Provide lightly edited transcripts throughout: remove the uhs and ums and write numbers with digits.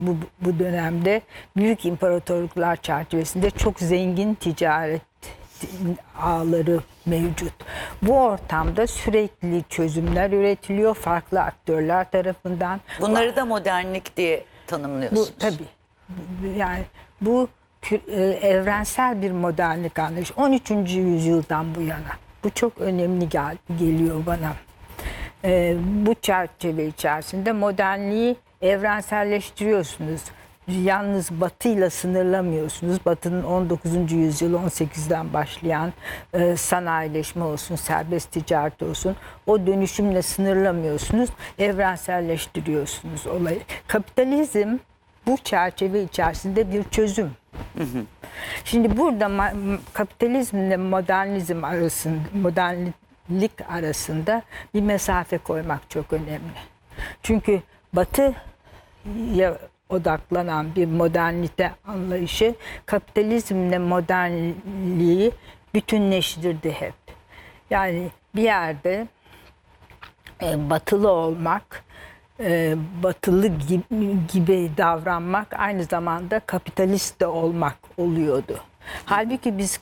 bu dönemde büyük imparatorluklar çerçevesinde çok zengin ticaret ağları mevcut. Bu ortamda sürekli çözümler üretiliyor farklı aktörler tarafından. Bunları da modernlik diye tanımlıyorsunuz. Bu tabii. Yani bu evrensel bir modernlik anlayışı. 13. yüzyıldan bu yana. Bu çok önemli geliyor bana. Bu çerçeve içerisinde modernliği evrenselleştiriyorsunuz. Yalnız Batı'yla sınırlamıyorsunuz. Batı'nın 19. yüzyıl 18'den başlayan sanayileşme olsun, serbest ticaret olsun. O dönüşümle sınırlamıyorsunuz. Evrenselleştiriyorsunuz olayı. Kapitalizm bu çerçeve içerisinde bir çözüm. Şimdi burada kapitalizmle modernizm arasında, modernlik arasında bir mesafe koymak çok önemli. Çünkü Batı'ya odaklanan bir modernite anlayışı kapitalizmle modernliği bütünleştirdi hep. Yani bir yerde batılı olmak, batılı gibi davranmak aynı zamanda kapitalist de olmak oluyordu. Halbuki biz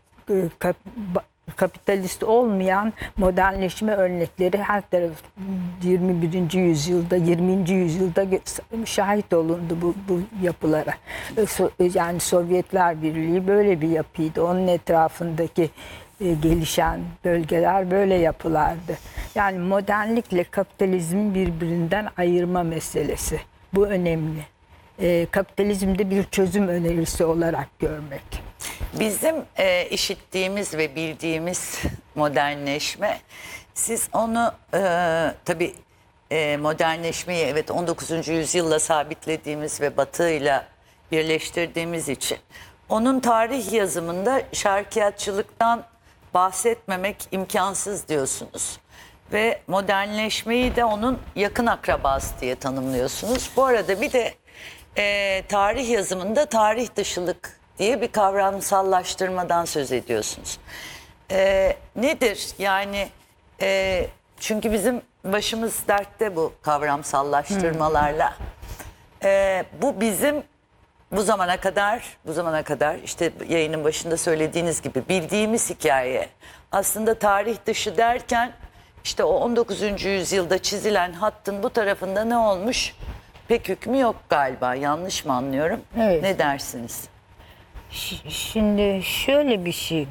kapitalist olmayan modernleşme örnekleri her taraf 21. yüzyılda, 20. yüzyılda şahit olundu bu yapılara. Yani Sovyetler Birliği böyle bir yapıydı. Onun etrafındaki gelişen bölgeler böyle yapılardı. Yani modernlikle kapitalizmi birbirinden ayırma meselesi. Bu önemli. Kapitalizmde bir çözüm önerisi olarak görmek. Bizim işittiğimiz ve bildiğimiz modernleşme, siz onu tabii modernleşmeyi evet 19. yüzyılla sabitlediğimiz ve Batı'yla birleştirdiğimiz için onun tarih yazımında şarkiyatçılıktan bahsetmemek imkansız diyorsunuz. Ve modernleşmeyi de onun yakın akrabası diye tanımlıyorsunuz. Bu arada bir de tarih yazımında tarih dışılık diye bir kavramsallaştırmadan söz ediyorsunuz. Nedir? Yani çünkü bizim başımız dertte bu kavramsallaştırmalarla. Bu bizim bu zamana kadar işte yayının başında söylediğiniz gibi bildiğimiz hikaye aslında tarih dışı derken işte o 19. yüzyılda çizilen hattın bu tarafında ne olmuş pek hükmü yok galiba. Yanlış mı anlıyorum? Evet. Ne dersiniz? Şimdi şöyle bir şey.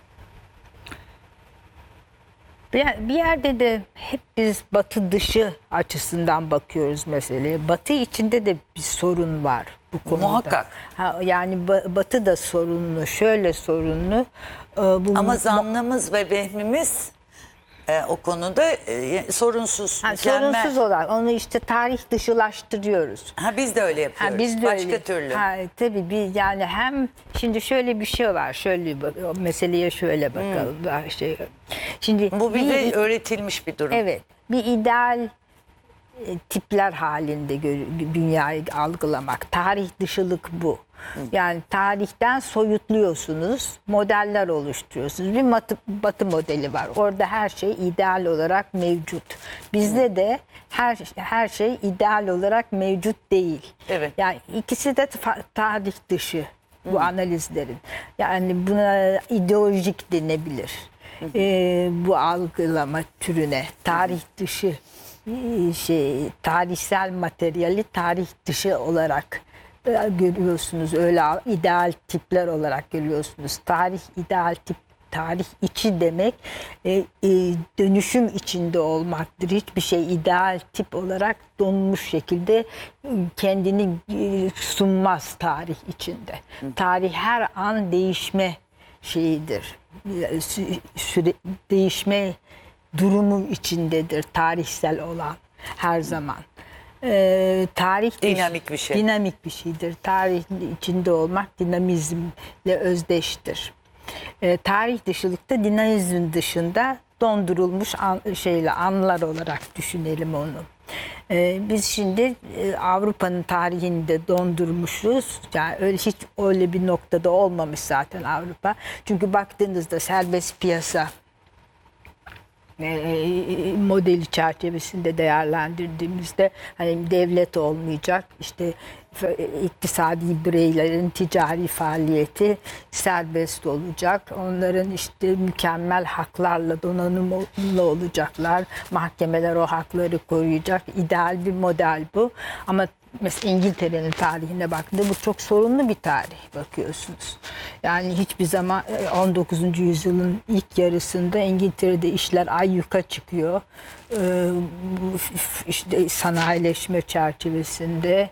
Bir yerde de hep biz Batı dışı açısından bakıyoruz meseleye. Batı içinde de bir sorun var bu konuda. Muhakkak. Yani Batı da sorunlu, şöyle sorunlu. Ama zannımız ve vehmimiz o konuda sorunsuz, mükemmel. Sorunsuz olarak onu işte tarih dışılaştırıyoruz. Biz de öyle yapıyoruz. Biz de Başka öyle. türlü. Tabii yani hem şimdi şöyle bir şey var. Şöyle o meseleye şöyle bakalım. Şimdi Bu bize öğretilmiş bir durum. Evet. Bir ideal tipler halinde dünyayı algılamak. Tarih dışılık bu. Yani tarihten soyutluyorsunuz, modeller oluşturuyorsunuz. Bir batı modeli var. Orada her şey ideal olarak mevcut. Bizde de her şey ideal olarak mevcut değil. Evet. Yani ikisi de tarih dışı bu analizlerin. Yani buna ideolojik denebilir. Bu algılama türüne tarih dışı tarihsel materyali tarih dışı olarak görüyorsunuz. Öyle ideal tipler olarak görüyorsunuz. Tarih ideal tip, tarih içi demek dönüşüm içinde olmaktır. Hiçbir şey ideal tip olarak donmuş şekilde kendini sunmaz tarih içinde. Tarih her an değişme şeyidir. Değişme durumu içindedir tarihsel olan her zaman. Tarih dinamik bir şey. Dinamik bir şeydir. Tarihin içinde olmak dinamizmle özdeştir. Tarih dışılıkta dinamizm dışında dondurulmuş anlar olarak düşünelim onu. Biz şimdi Avrupa'nın tarihini de dondurmuşuz. Yani öyle bir noktada olmamış zaten Avrupa. Çünkü baktığınızda serbest piyasa modeli çerçevesinde değerlendirdiğimizde hani devlet olmayacak, işte iktisadi bireylerin ticari faaliyeti serbest olacak. Onların işte mükemmel haklarla donanımlı olacaklar. Mahkemeler o hakları koruyacak. İdeal bir model bu. Ama mesela İngiltere'nin tarihine baktığında bu çok sorunlu bir tarih bakıyorsunuz. Yani hiçbir zaman 19. yüzyılın ilk yarısında İngiltere'de işler ayyuka çıkıyor. İşte sanayileşme çerçevesinde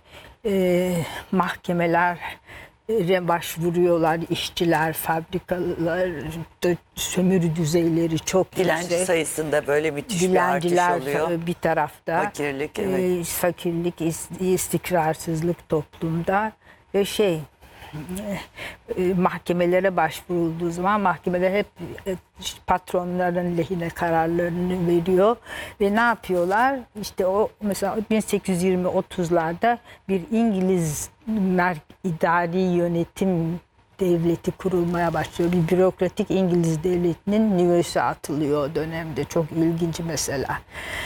mahkemelere başvuruyorlar, işçiler, fabrikalar, sömürü düzeyleri çok Dilenci yüksek. sayısında böyle müthiş bir artış Dilenciler oluyor. bir tarafta, Fakirlik, evet. fakirlik, istikrarsızlık toplumda ve mahkemelere başvurulduğu zaman mahkemeler hep patronların lehine kararlarını veriyor ve ne yapıyorlar? İşte o mesela 1820-30'larda bir İngiliz idari yönetim devleti kurulmaya başlıyor. Bir bürokratik İngiliz devletinin nüvesi atılıyor o dönemde. Çok ilginç mesela.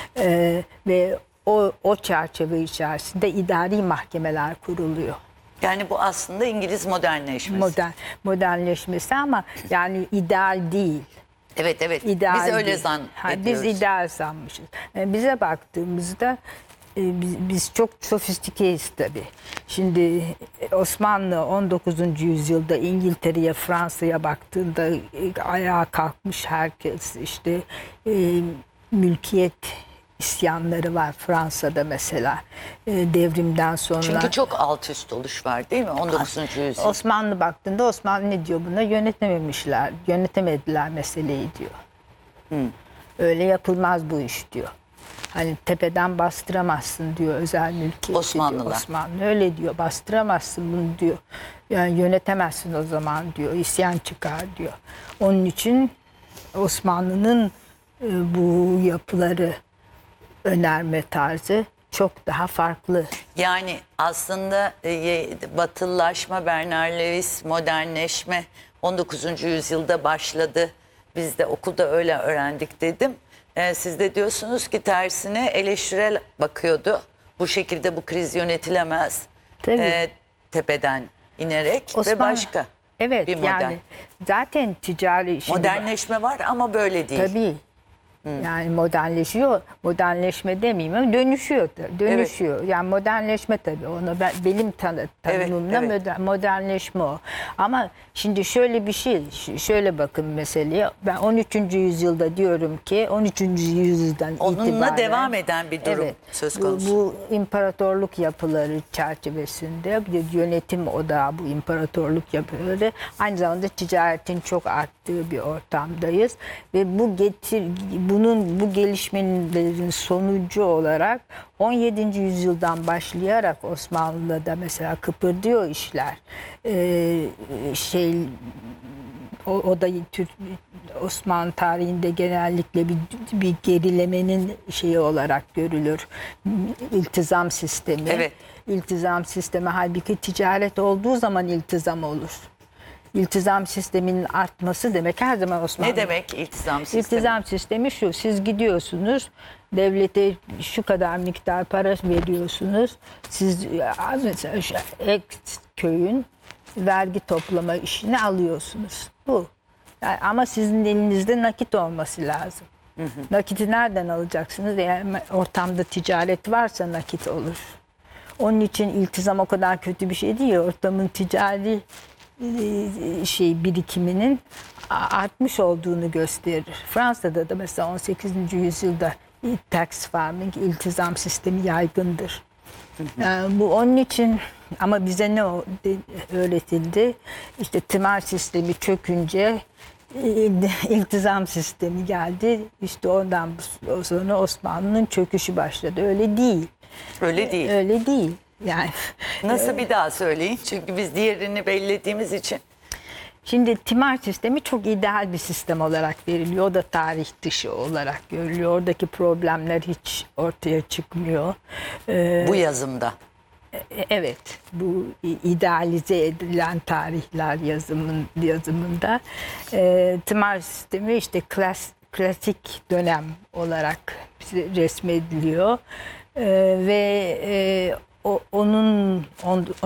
Ve o çerçeve içerisinde idari mahkemeler kuruluyor. Yani bu aslında İngiliz modernleşmesi. Modernleşmesi ama yani ideal değil. Evet, evet. İdeal Biz öyle değil. zannediyoruz. Biz ideal sanmışız. Bize baktığımızda biz çok sofistikeyiz tabii. Şimdi Osmanlı 19. yüzyılda İngiltere'ye, Fransa'ya baktığında ayağa kalkmış herkes. İşte mülkiyet isyanları var Fransa'da mesela devrimden sonra. Çünkü çok alt üst oluş var değil mi 19. yüzyıl? Osmanlı baktığında Osmanlı ne diyor buna? Yönetemediler meseleyi diyor. Öyle yapılmaz bu iş diyor. Hani tepeden bastıramazsın diyor özel mülkiyeti. Osmanlılar. Osmanlı öyle diyor, bastıramazsın bunu diyor. Yani yönetemezsin o zaman diyor, isyan çıkar diyor. Onun için Osmanlı'nın bu yapıları önerme tarzı çok daha farklı. Yani aslında batılılaşma, Bernard Lewis, modernleşme 19. yüzyılda başladı. Biz de okulda öyle öğrendik dedim. Siz de diyorsunuz ki tersine eleştirel bakıyordu. Bu şekilde bu kriz yönetilemez. Tabii. Tepeden inerek ve başka evet, bir model. yani zaten ticari... Modernleşme var ama böyle değil. Tabii. Yani modernleşiyor. Modernleşme demeyeyim ama dönüşüyor. Dönüşüyor. Evet. Yani modernleşme tabii. Onu benim tanımımda evet. Modernleşme o. Ama şimdi şöyle bir şey. Şöyle bakın meseleye. Ben 13. yüzyılda diyorum ki 13. yüzyıldan onunla itibaren devam eden bir durum söz konusu. Bu imparatorluk yapıları çerçevesinde yönetim odağı bu imparatorluk yapıları aynı zamanda ticaretin çok arttığı bir ortamdayız ve bu gelişmelerin sonucu olarak 17. yüzyıldan başlayarak Osmanlı'da mesela kıpırdıyor işler. O da Osmanlı tarihinde genellikle bir gerilemenin şeyi olarak görülür. İltizam sistemi. Evet. İltizam sistemi halbuki ticaret olduğu zaman iltizam olur. İltizam sisteminin artması demek her zaman Osmanlı. Ne demek iltizam sistemi? İltizam sistemi şu: siz gidiyorsunuz, devlete şu kadar miktar para veriyorsunuz. Siz mesela köyün vergi toplama işini alıyorsunuz. Bu. Yani ama sizin elinizde nakit olması lazım. Nakiti nereden alacaksınız? Eğer ortamda ticaret varsa nakit olur. Onun için iltizam o kadar kötü bir şey değil. Ortamın ticari birikiminin artmış olduğunu gösterir. Fransa'da da mesela 18. yüzyılda tax farming, iltizam sistemi yaygındır. Yani bu onun için ama bize ne öğretildi? İşte tımar sistemi çökünce iltizam sistemi geldi. İşte ondan sonra Osmanlı'nın çöküşü başladı. Öyle değil. Öyle değil. Öyle değil. Yani nasıl bir daha söyleyin? Çünkü biz diğerini bellediğimiz için. Şimdi tımar sistemi çok ideal bir sistem olarak veriliyor. O da tarih dışı olarak görülüyor. Oradaki problemler hiç ortaya çıkmıyor. Bu yazımda. Evet, bu idealize edilen tarihler yazımında tımar sistemi işte klasik dönem olarak resmediliyor ve onun